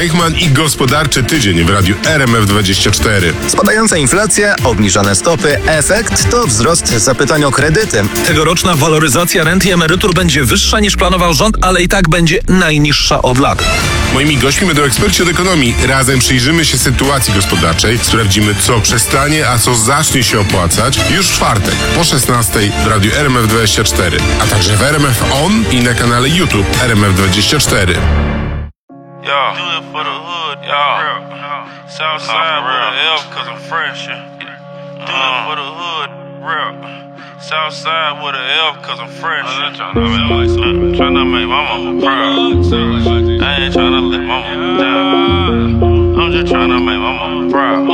Eichmann i gospodarczy tydzień w radiu RMF24. Spadająca inflacja, obniżone stopy, efekt to wzrost zapytań o kredyty. Tegoroczna waloryzacja rent i emerytur będzie wyższa niż planował rząd, ale i tak będzie najniższa od lat. Moimi gośćmi będą eksperci od ekonomii. Razem przyjrzymy się sytuacji gospodarczej, sprawdzimy, co przestanie, a co zacznie się opłacać już w czwartek po 16:00 w radiu RMF24, a także w RMF On i na kanale YouTube RMF24. Yo, do it for the hood, yo. Southside with a F, cause I'm fresh. Do it for the hood, real. Southside with a F, cause I'm fresh. Tryna make my mama proud. I ain't tryna let my mama down. I'm just tryna make my mama proud.